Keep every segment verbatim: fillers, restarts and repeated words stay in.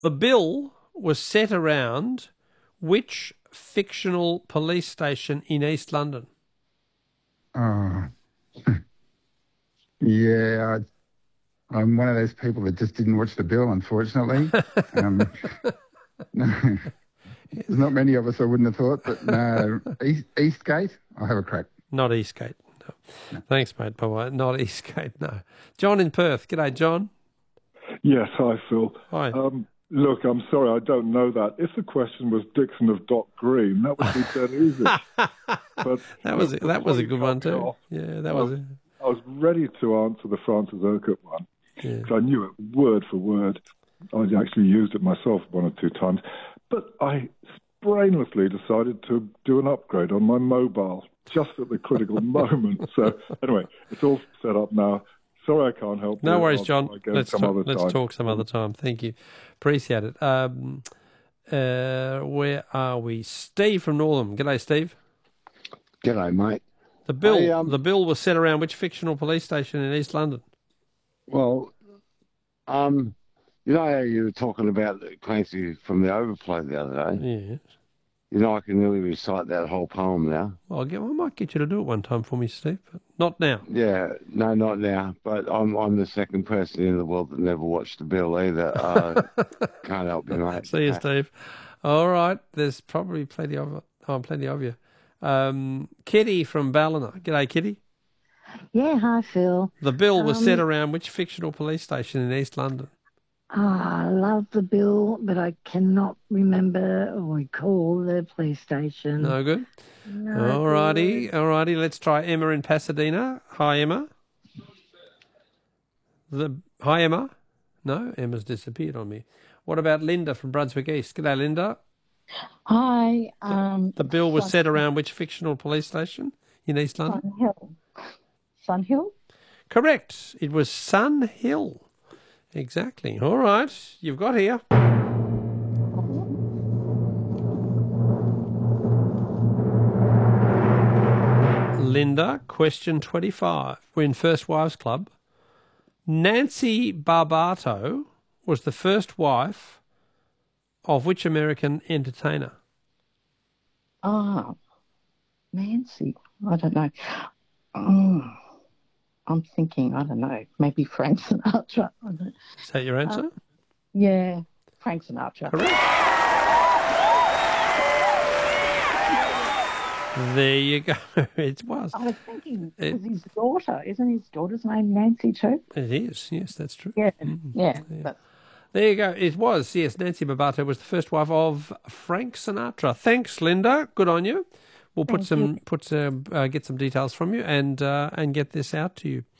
The bill was set around which fictional police station in East London? Oh, yeah, I, I'm one of those people that just didn't watch the bill, unfortunately. um, no, there's not many of us I wouldn't have thought, but no, East, Eastgate, I'll have a crack. Not Eastgate. No. No. Thanks, mate. Bye-bye. Not Eastgate, no. John in Perth. G'day, John. Yes, hi, Phil. Hi. Um, look, I'm sorry, I don't know that. If the question was Dixon of Dock Green, that would be dead easy. But that was look, that was a good one too. Off, yeah, that I was. was, A... I was ready to answer the Francis Urquhart one because yeah. I knew it word for word. I actually used it myself one or two times, but I brainlessly decided to do an upgrade on my mobile just at the critical moment. So anyway, it's all set up now. Sorry, I can't help. No you. worries, I'll John. Let's some talk, other let's time. talk some other time. Thank you. Appreciate it. Um, uh, where are we? Steve from Northam. G'day, Steve. G'day, mate. The bill, Hey, um, the bill was set around which fictional police station in East London? Well, um, you know how you were talking about Clancy from the Overflow the other day? Yes. You know, I can nearly recite that whole poem now. Well, I'll get, I might get you to do it one time for me, Steve, but not now. Yeah, no, not now. But I'm I'm the second person in the world that never watched the bill either. Uh, can't help you, mate. See you, Steve. All right, there's probably plenty of oh, plenty of you. Um, Kitty from Ballina. G'day, Kitty. Yeah, hi, Phil. The bill was um, set around which fictional police station in East London? Oh, I love the bill, but I cannot remember or recall the police station. No good? No all righty, all righty. Let's try Emma in Pasadena. Hi, Emma. The Hi, Emma. No, Emma's disappeared on me. What about Linda from Brunswick East? G'day, Linda. Hi. Um, the, the bill was Sun set around which fictional police station in East London? Sun Hill. Sun Hill? Correct. It was Sun Hill. Exactly. All right. You've got here. Linda, question twenty-five. We're in First Wives Club. Nancy Barbato was the first wife of which American entertainer? Ah, Nancy. I don't know. Oh, I'm thinking, I don't know, maybe Frank Sinatra. I don't... Is that your answer? Uh, yeah, Frank Sinatra. Correct. There you go. It was. I was thinking, it it, was his daughter. Isn't his daughter's name Nancy too? It is, yes, that's true. Yeah, mm-hmm. yeah. yeah. But... There you go. It was, yes, Nancy Barbato was the first wife of Frank Sinatra. Thanks, Linda. Good on you. We'll put Thank some, you. put some, uh, get some details from you and uh, and get this out to you.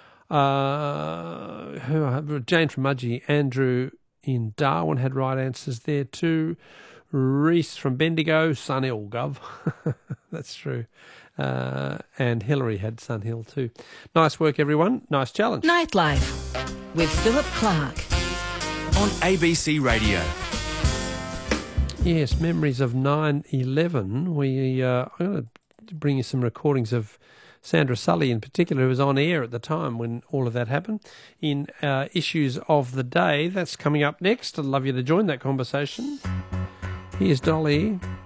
Uh, who, Jane from Mudgee, Andrew in Darwin had right answers there too. Reese from Bendigo, Sun Hill, Gov. That's true. Uh, and Hillary had Sun Hill too. Nice work, everyone. Nice challenge. Nightlife with Philip Clark on A B C Radio. Yes, memories of nine eleven. We, uh, I'm going to bring you some recordings of Sandra Sully in particular, who was on air at the time when all of that happened, in uh, Issues of the Day. That's coming up next. I'd love you to join that conversation. Here's Dolly.